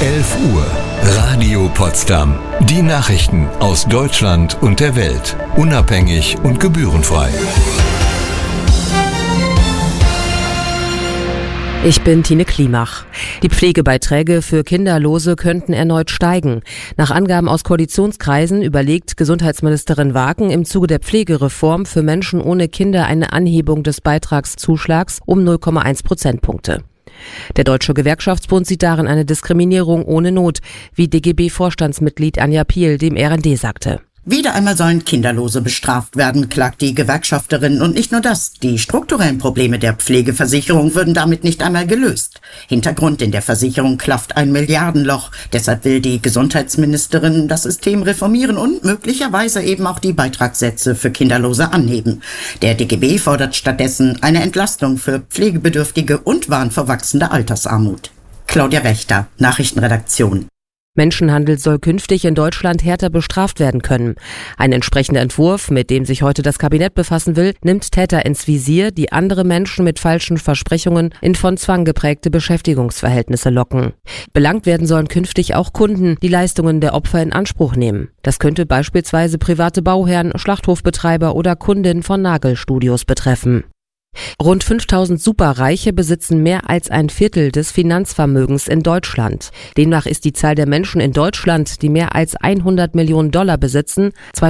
11 Uhr. Radio Potsdam. Die Nachrichten aus Deutschland und der Welt. Unabhängig und gebührenfrei. Ich bin Tine Klimach. Die Pflegebeiträge für Kinderlose könnten erneut steigen. Nach Angaben aus Koalitionskreisen überlegt Gesundheitsministerin Wagen im Zuge der Pflegereform für Menschen ohne Kinder eine Anhebung des Beitragszuschlags um 0,1 Prozentpunkte. Der Deutsche Gewerkschaftsbund sieht darin eine Diskriminierung ohne Not, wie DGB-Vorstandsmitglied Anja Piel dem RND sagte. Wieder einmal sollen Kinderlose bestraft werden, klagt die Gewerkschafterin. Und nicht nur das, die strukturellen Probleme der Pflegeversicherung würden damit nicht einmal gelöst. Hintergrund: in der Versicherung klafft ein Milliardenloch. Deshalb will die Gesundheitsministerin das System reformieren und möglicherweise eben auch die Beitragssätze für Kinderlose anheben. Der DGB fordert stattdessen eine Entlastung für Pflegebedürftige und warnt vor wachsender Altersarmut. Claudia Wächter, Nachrichtenredaktion. Menschenhandel soll künftig in Deutschland härter bestraft werden können. Ein entsprechender Entwurf, mit dem sich heute das Kabinett befassen will, nimmt Täter ins Visier, die andere Menschen mit falschen Versprechungen in von Zwang geprägte Beschäftigungsverhältnisse locken. Belangt werden sollen künftig auch Kunden, die Leistungen der Opfer in Anspruch nehmen. Das könnte beispielsweise private Bauherren, Schlachthofbetreiber oder Kundinnen von Nagelstudios betreffen. Rund 5000 Superreiche besitzen mehr als ein Viertel des Finanzvermögens in Deutschland. Demnach ist die Zahl der Menschen in Deutschland, die mehr als 100 Millionen Dollar besitzen,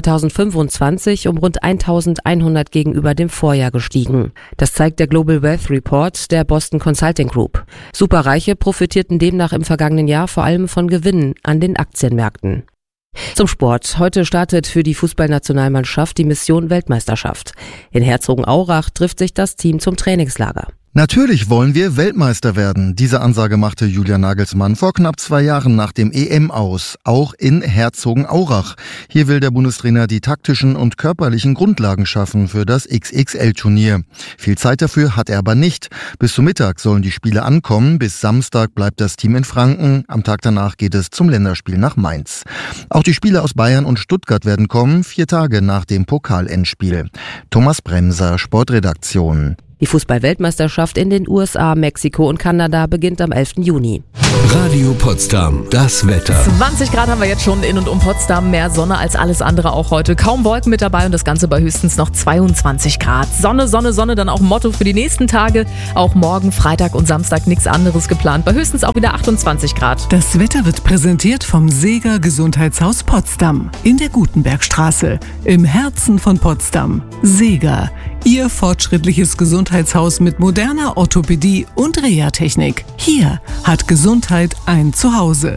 2025 um rund 1100 gegenüber dem Vorjahr gestiegen. Das zeigt der Global Wealth Report der Boston Consulting Group. Superreiche profitierten demnach im vergangenen Jahr vor allem von Gewinnen an den Aktienmärkten. Zum Sport. Heute startet für die Fußballnationalmannschaft die Mission Weltmeisterschaft. In Herzogenaurach trifft sich das Team zum Trainingslager. Natürlich wollen wir Weltmeister werden. Diese Ansage machte Julian Nagelsmann vor knapp 2 Jahren nach dem EM aus, auch in Herzogenaurach. Hier will der Bundestrainer die taktischen und körperlichen Grundlagen schaffen für das XXL-Turnier. Viel Zeit dafür hat er aber nicht. Bis zum Mittag sollen die Spiele ankommen. Bis Samstag bleibt das Team in Franken. Am Tag danach geht es zum Länderspiel nach Mainz. Auch die Spieler aus Bayern und Stuttgart werden kommen, 4 Tage nach dem Pokalendspiel. Thomas Bremser, Sportredaktion. Die Fußball-Weltmeisterschaft in den USA, Mexiko und Kanada beginnt am 11. Juni. Radio Potsdam, das Wetter. 20 Grad haben wir jetzt schon in und um Potsdam, mehr Sonne als alles andere auch heute. Kaum Wolken mit dabei und das Ganze bei höchstens noch 22 Grad. Sonne, Sonne, Sonne, dann auch Motto für die nächsten Tage. Auch morgen, Freitag und Samstag nichts anderes geplant. Bei höchstens auch wieder 28 Grad. Das Wetter wird präsentiert vom Seeger Gesundheitshaus Potsdam in der Gutenbergstraße, im Herzen von Potsdam. Seeger, Ihr fortschrittliches Gesundheitshaus mit moderner Orthopädie und Reha-Technik. Hier hat Gesundheit ein Zuhause.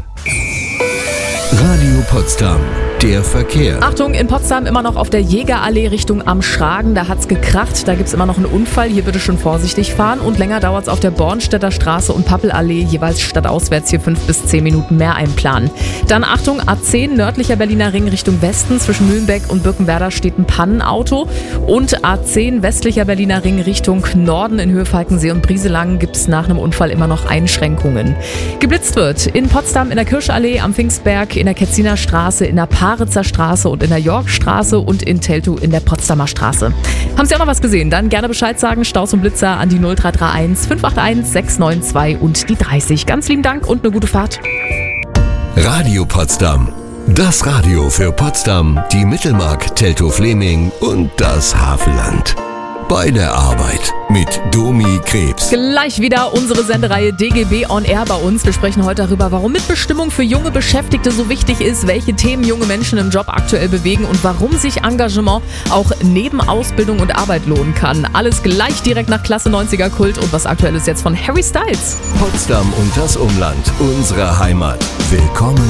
Radio Potsdam, der Verkehr. Achtung, in Potsdam immer noch auf der Jägerallee Richtung Am Schragen. Da hat's gekracht, da gibt's immer noch einen Unfall. Hier bitte schon vorsichtig fahren. Und länger dauert's auf der Bornstädter Straße und Pappelallee, jeweils stadtauswärts hier 5 bis 10 Minuten mehr einplanen. Dann Achtung, A10 nördlicher Berliner Ring Richtung Westen. Zwischen Mühlenbeck und Birkenwerder steht ein Pannenauto. Und A10 westlicher Berliner Ring Richtung Norden in Höhe Falkensee und Brieselang gibt's nach einem Unfall immer noch Einschränkungen. Geblitzt wird in Potsdam in der Kirschallee, am Pfingstberg, in der Ketziner Straße, in der Paritzer Straße und in der Yorkstraße und in Teltow in der Potsdamer Straße. Haben Sie auch noch was gesehen? Dann gerne Bescheid sagen. Staus und Blitzer an die 0331 581 692 und die 30. Ganz lieben Dank und eine gute Fahrt. Radio Potsdam, das Radio für Potsdam, die Mittelmark, Teltow-Fleming und das Havelland. Bei der Arbeit mit Domi Krebs. Gleich wieder unsere Sendereihe DGB on Air bei uns. Wir sprechen heute darüber, warum Mitbestimmung für junge Beschäftigte so wichtig ist, welche Themen junge Menschen im Job aktuell bewegen und warum sich Engagement auch neben Ausbildung und Arbeit lohnen kann. Alles gleich direkt nach Klasse 90er Kult und was aktuell ist jetzt von Harry Styles. Potsdam und das Umland, unsere Heimat. Willkommen